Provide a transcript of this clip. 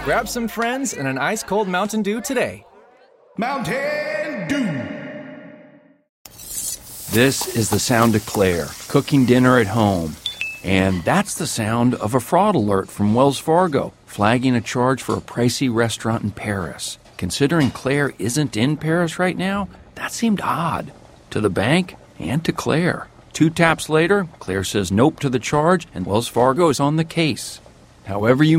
Grab some friends and an ice-cold Mountain Dew today. Mountain Dew. This is the sound of Claire, cooking dinner at home. And that's the sound of a fraud alert from Wells Fargo, flagging a charge for a pricey restaurant in Paris. Considering Claire isn't in Paris right now, that seemed odd. To the bank and to Claire. 2 taps later, Claire says nope to the charge, and Wells Fargo is on the case. However you